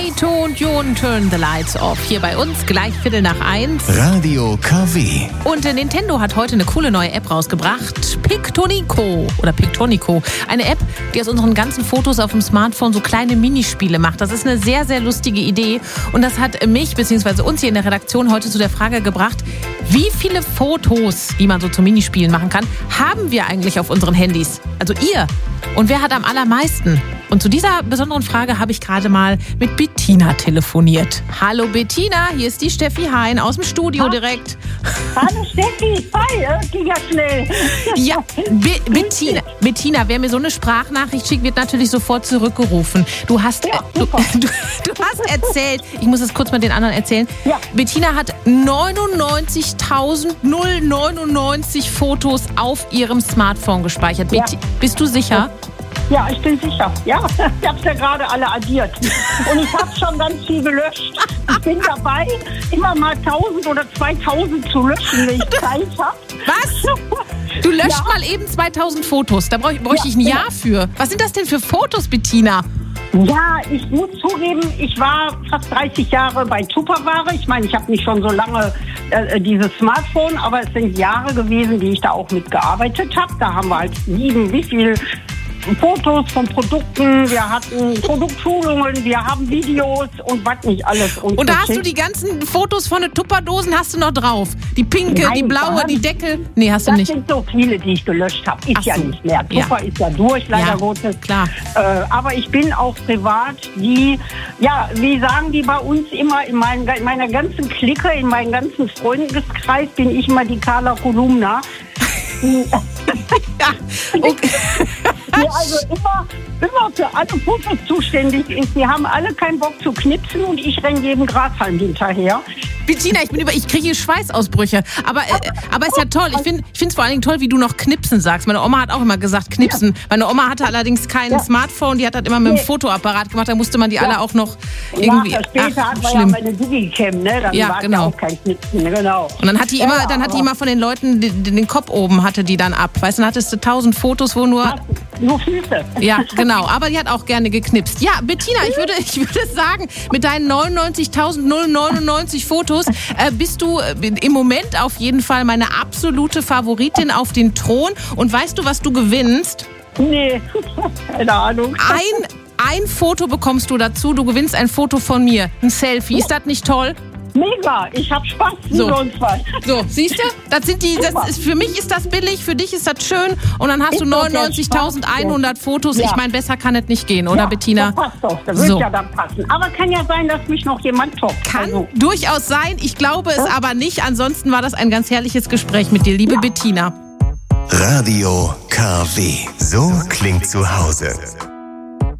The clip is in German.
Kato und Jon Turn the Lights Off. Hier bei uns gleich 1:15. Radio KW. Und Nintendo hat heute eine coole neue App rausgebracht. Pictonico. Eine App, die aus unseren ganzen Fotos auf dem Smartphone so kleine Minispiele macht. Das ist eine sehr, sehr lustige Idee. Und das hat mich bzw. uns hier in der Redaktion heute zu der Frage gebracht, wie viele Fotos, die man so zu Minispielen machen kann, haben wir eigentlich auf unseren Handys? Also ihr. Und wer hat am allermeisten? Und zu dieser besonderen Frage habe ich gerade mal mit Bettina telefoniert. Hallo Bettina, hier ist die Steffi Hein aus dem Studio direkt. Hallo Steffi, hi, ging ja schnell. Ja, Bettina, wer mir so eine Sprachnachricht schickt, wird natürlich sofort zurückgerufen. Du hast erzählt, ich muss es kurz mal den anderen erzählen, Ja. Bettina hat 99.099 Fotos auf ihrem Smartphone gespeichert. Ja. Bist du sicher? Ja, ich bin sicher. Ja, ich habe es ja gerade alle addiert. Und ich habe schon ganz viel gelöscht. Ich bin dabei, immer mal 1000 oder 2000 zu löschen, wenn ich Zeit habe. Was? Du löscht mal eben 2000 Fotos. Da bräuchte ich ein Jahr für. Was sind das denn für Fotos, Bettina? Ja, ich muss zugeben, ich war fast 30 Jahre bei Tupperware. Ich meine, ich habe nicht schon so lange dieses Smartphone, aber es sind Jahre gewesen, die ich da auch mitgearbeitet habe. Da haben wir halt wie viel Fotos von Produkten, wir hatten Produktschulungen, wir haben Videos und was nicht alles. Und da hast du die ganzen Fotos von den Tupperdosen hast du noch drauf? Die pinke, Nein, die blaue, die Deckel? Nee, hast du das nicht. sind so viele, die ich gelöscht habe. Ist Ach ja so. nicht mehr. Ja. Tupper ist ja durch, leider Ja, Gottes. klar. Aber ich bin auch privat wie sagen die bei uns immer, in meiner ganzen Clique, in meinem ganzen Freundeskreis bin ich immer die Carla Kolumna. Ja, okay. Die also immer für alle Fotos zuständig ist. Die haben alle keinen Bock zu knipsen und ich renne jedem Grashalm hinterher. Bettina, ich kriege Schweißausbrüche. Aber ist ja toll. Ich finde es vor allen Dingen toll, wie du noch knipsen sagst. Meine Oma hat auch immer gesagt knipsen. Meine Oma hatte allerdings kein Smartphone. Die hat das immer mit dem Fotoapparat gemacht. Da musste man die alle auch noch irgendwie... Später hat man ja meine Digicam, ne? Dann war genau. ja auch kein Knipsen, ne? Genau. Und dann hat die immer von den Leuten den Kopf oben, hatte die dann ab. Weißt du, dann hattest du 1000 Fotos, wo nur Füße. Ja, genau. Aber die hat auch gerne geknipst. Ja, Bettina, ich würde sagen, mit deinen 99.099 Fotos bist du im Moment auf jeden Fall meine absolute Favoritin auf den Thron. Und weißt du, was du gewinnst? Nee, keine Ahnung. Ein Foto bekommst du dazu. Du gewinnst ein Foto von mir. Ein Selfie. Ist das nicht toll? Mega, ich hab Spaß wie sonst was. So, siehst du? Für mich ist das billig, für dich ist das schön und dann hast du 99.100 Fotos. Ja. Ich meine, besser kann es nicht gehen, oder Bettina? Das passt doch, das wird ja dann passen. Aber kann ja sein, dass mich noch jemand toppt. Kann durchaus sein, ich glaube es aber nicht. Ansonsten war das ein ganz herrliches Gespräch mit dir, liebe Bettina. Radio KW. So klingt zu Hause.